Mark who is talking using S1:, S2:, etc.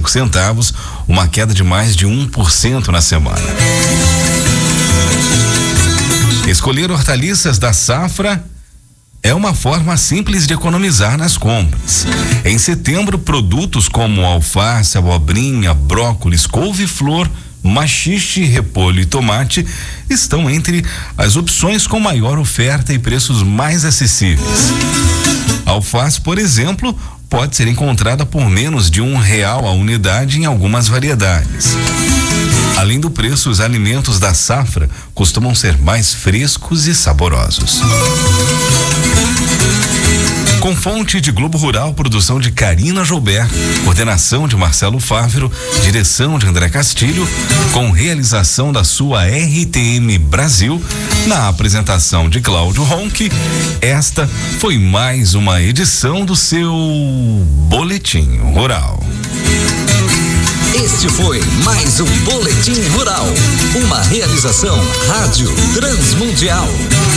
S1: centavos, uma queda de mais de 1% na semana. Escolher hortaliças da safra é uma forma simples de economizar nas compras. Em setembro, produtos como alface, abobrinha, brócolis, couve-flor, maxixe, repolho e tomate estão entre as opções com maior oferta e preços mais acessíveis. A alface, por exemplo, pode ser encontrada por menos de R$1 a unidade em algumas variedades. Além do preço, os alimentos da safra costumam ser mais frescos e saborosos. Com fonte de Globo Rural, produção de Karina Joubert, coordenação de Marcelo Fávero, direção de André Castilho, com realização da sua RTM Brasil, na apresentação de Cláudio Ronque, esta foi mais uma edição do seu Boletim Rural.
S2: Este foi mais um Boletim Rural, uma realização Rádio Transmundial.